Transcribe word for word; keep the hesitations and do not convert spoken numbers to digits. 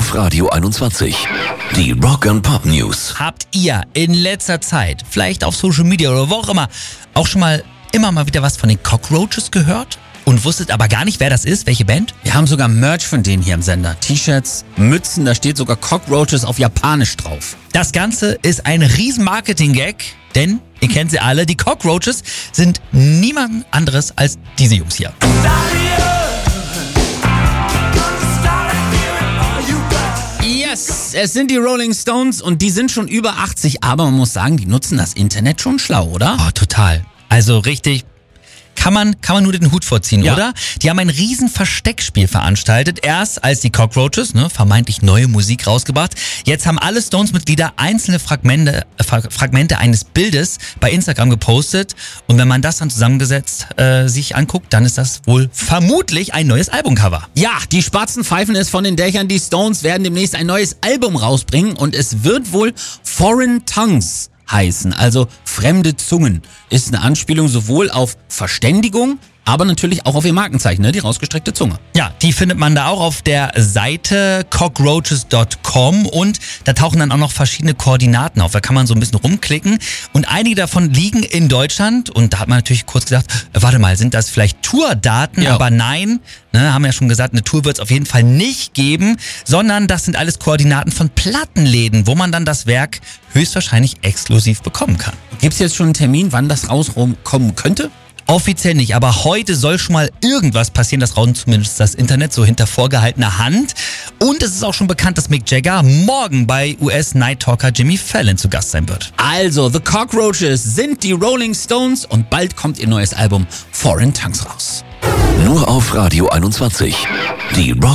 auf Radio einundzwanzig. Die Rock and Pop News. Habt ihr in letzter Zeit, vielleicht auf Social Media oder wo auch immer, auch schon mal immer mal wieder was von den Cockroaches gehört? Und wusstet aber gar nicht, wer das ist, welche Band? Wir haben sogar Merch von denen hier im Sender. T-Shirts, Mützen, da steht sogar Cockroaches auf Japanisch drauf. Das Ganze ist ein riesen Marketing-Gag, denn, ihr kennt sie alle, die Cockroaches sind niemand anderes als diese Jungs hier. Yes, es sind die Rolling Stones und die sind schon über achtzig, aber man muss sagen, die nutzen das Internet schon schlau, oder? Oh, total. Also richtig... Kann man, kann man nur den Hut vorziehen, Ja. oder? Die haben ein riesen Versteckspiel veranstaltet. Erst als die Cockroaches, ne, vermeintlich neue Musik rausgebracht. Jetzt haben alle Stones-Mitglieder einzelne Fragmente, äh, Fragmente eines Bildes bei Instagram gepostet. Und wenn man das dann zusammengesetzt äh, sich anguckt, dann ist das wohl vermutlich ein neues Albumcover. Ja, die Spatzen pfeifen es von den Dächern. Die Stones werden demnächst ein neues Album rausbringen und es wird wohl Foreign Tongues heißen, also fremde Zungen. Ist eine Anspielung sowohl auf Verständigung, aber natürlich auch auf ihr Markenzeichen, ne? Die rausgestreckte Zunge. Ja, die findet man da auch auf der Seite cockroaches Punkt com und da tauchen dann auch noch verschiedene Koordinaten auf. Da kann man so ein bisschen rumklicken und einige davon liegen in Deutschland und da hat man natürlich kurz gedacht, äh, warte mal, sind das vielleicht Tourdaten? Ja. Aber nein, ne, haben ja schon gesagt, eine Tour wird es auf jeden Fall nicht geben, sondern das sind alles Koordinaten von Plattenläden, wo man dann das Werk höchstwahrscheinlich exklusiv bekommen kann. Gibt's jetzt schon einen Termin, wann das rauskommen könnte? Offiziell nicht, aber heute soll schon mal irgendwas passieren, das raunt zumindest das Internet so hinter vorgehaltener Hand. Und es ist auch schon bekannt, dass Mick Jagger morgen bei U S-Night-Talker Jimmy Fallon zu Gast sein wird. Also, The Cockroaches sind die Rolling Stones und bald kommt ihr neues Album Foreign Tongues raus. Nur auf Radio einundzwanzig. Die Rock